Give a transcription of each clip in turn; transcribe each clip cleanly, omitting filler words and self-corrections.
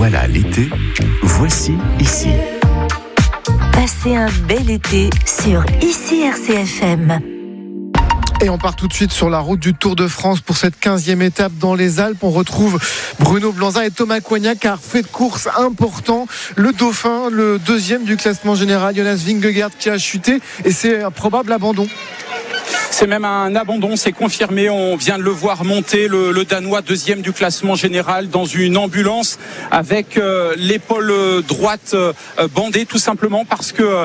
Voilà l'été, voici ici. Passez un bel été sur ICI RCFM. Et on part tout de suite sur la route du Tour de France pour cette 15e étape dans les Alpes. On retrouve Bruno Blanza et Thomas Coignac, car fait de course important. Le Dauphin, le deuxième du classement général, Jonas Vingegaard, qui a chuté, et c'est un probable abandon. C'est même un abandon, c'est confirmé. On vient de le voir monter, le Danois deuxième du classement général, dans une ambulance avec l'épaule droite bandée, tout simplement parce que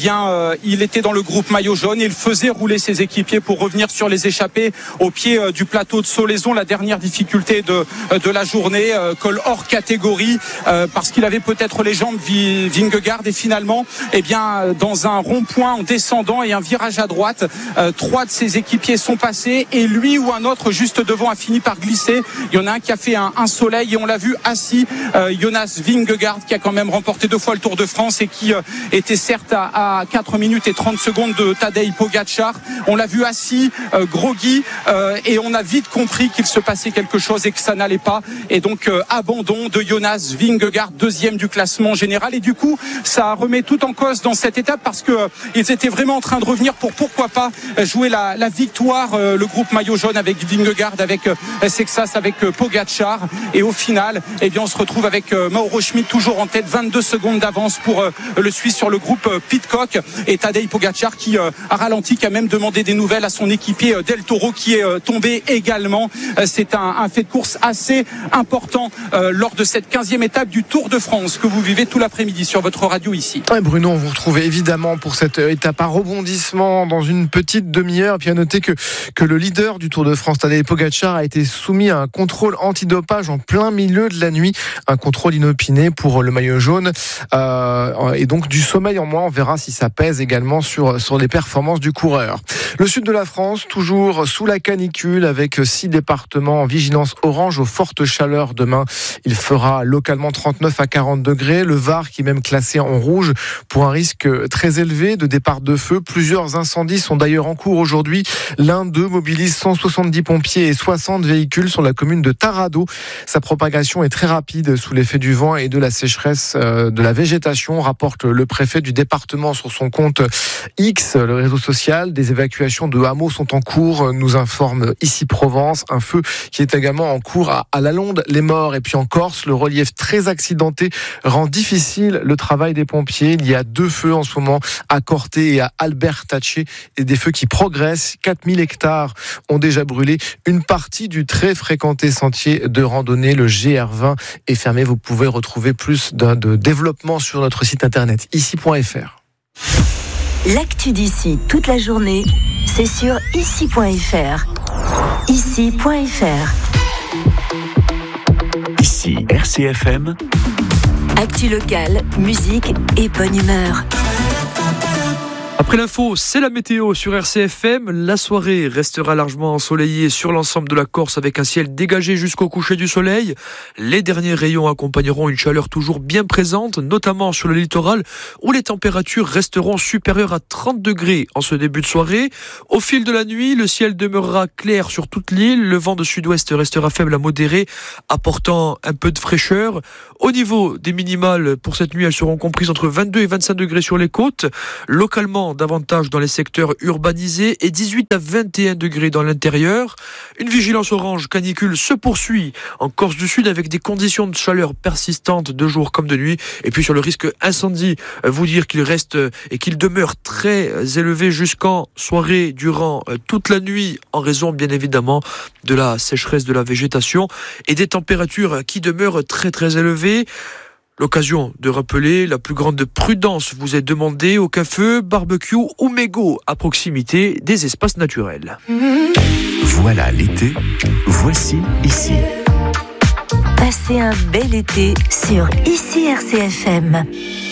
il était dans le groupe maillot jaune. Il faisait rouler ses équipiers pour revenir sur les échappées au pied du plateau de Solaison. La dernière difficulté de la journée, col hors catégorie, parce qu'il avait peut-être les jambes Vingegaard, et finalement, dans un rond-point en descendant et un virage à droite, trois de ses équipiers sont passés et lui ou un autre juste devant a fini par glisser. Il y en a un qui a fait un soleil et on l'a vu assis, Jonas Vingegaard, qui a quand même remporté 2 fois le Tour de France et qui était certes à 4 minutes et 30 secondes de Tadej Pogačar. On l'a vu assis, groggy, et on a vite compris qu'il se passait quelque chose et que ça n'allait pas, et donc abandon de Jonas Vingegaard, deuxième du classement général. Et du coup ça remet tout en cause dans cette étape, parce que ils étaient vraiment en train de revenir pour pourquoi pas jouer la victoire, le groupe maillot jaune avec Vingegaard, avec Sexas, avec Pogačar, et au final on se retrouve avec Mauro Schmid toujours en tête, 22 secondes d'avance pour le Suisse sur le groupe Pidcock, et Tadej Pogačar qui a ralenti, qui a même demandé des nouvelles à son équipier Del Toro, qui est tombé également. C'est un fait de course assez important lors de cette 15e étape du Tour de France que vous vivez tout l'après-midi sur votre radio ici. Ouais, Bruno, on vous retrouve évidemment pour cette étape à rebondissement dans une petite demi-heure. Et puis à noter que le leader du Tour de France, Tadej Pogačar, a été soumis à un contrôle antidopage en plein milieu de la nuit, un contrôle inopiné pour le maillot jaune, et donc du sommeil en moins. On verra si ça pèse également sur les performances du coureur. Le sud de la France, toujours sous la canicule, avec 6 départements en vigilance orange aux fortes chaleurs. Demain, il fera localement 39 à 40 degrés. Le Var qui est même classé en rouge pour un risque très élevé de départ de feu. Plusieurs incendies sont d'ailleurs en cours aujourd'hui. L'un d'eux mobilise 170 pompiers et 60 véhicules sur la commune de Tarado. Sa propagation est très rapide sous l'effet du vent et de la sécheresse de la végétation, rapporte le préfet du département sur son compte X, le réseau social. Des évacuations de hameaux sont en cours, nous informe ici Provence. Un feu qui est également en cours à Lalonde-les-Morts. Et puis en Corse, le relief très accidenté rend difficile le travail des pompiers. Il y a 2 feux en ce moment à Corté et à Albertache, et des feux qui progressent. 4000 hectares ont déjà brûlé. Une partie du très fréquenté sentier de randonnée, le GR20, est fermé. Vous pouvez retrouver plus de développement sur notre site internet ici.fr. L'actu d'ici toute la journée, c'est sur ici.fr. Ici.fr. Ici RCFM. Actu locale, musique et bonne humeur. Après l'info, c'est la météo sur RCFM. La soirée restera largement ensoleillée sur l'ensemble de la Corse, avec un ciel dégagé jusqu'au coucher du soleil. Les derniers rayons accompagneront une chaleur toujours bien présente, notamment sur le littoral, où les températures resteront supérieures à 30 degrés en ce début de soirée. Au fil de la nuit, le ciel demeurera clair sur toute l'île. Le vent de sud-ouest restera faible à modéré, apportant un peu de fraîcheur. Au niveau des minimales, pour cette nuit, elles seront comprises entre 22 et 25 degrés sur les côtes. Localement, davantage dans les secteurs urbanisés, et 18 à 21 degrés dans l'intérieur. Une vigilance orange canicule se poursuit en Corse du Sud, avec des conditions de chaleur persistantes de jour comme de nuit. Et puis sur le risque incendie, vous dire qu'il reste et qu'il demeure très élevé jusqu'en soirée, durant toute la nuit, en raison bien évidemment de la sécheresse de la végétation et des températures qui demeurent très très élevées. L'occasion de rappeler la plus grande prudence vous est demandée. Aucun feu, barbecue ou mégot à proximité des espaces naturels. Voilà l'été, voici ici. Passez un bel été sur ICI RCFM.